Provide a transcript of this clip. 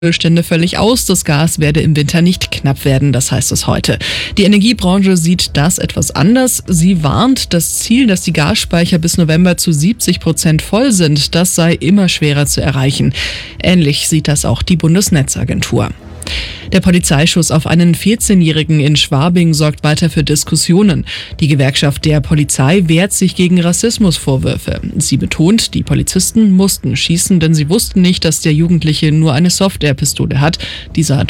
Stände völlig aus. Das Gas werde im Winter nicht knapp werden, das heißt es heute. Die Energiebranche sieht das etwas anders. Sie warnt, das Ziel, dass die Gasspeicher bis November zu 70% voll sind, das sei immer schwerer zu erreichen. Ähnlich sieht das auch die Bundesnetzagentur. Der Polizeischuss auf einen 14-Jährigen in Schwabing sorgt weiter für Diskussionen. Die Gewerkschaft der Polizei wehrt sich gegen Rassismusvorwürfe. Sie betont, die Polizisten mussten schießen, denn sie wussten nicht, dass der Jugendliche nur eine Software-Pistole hat. Dieser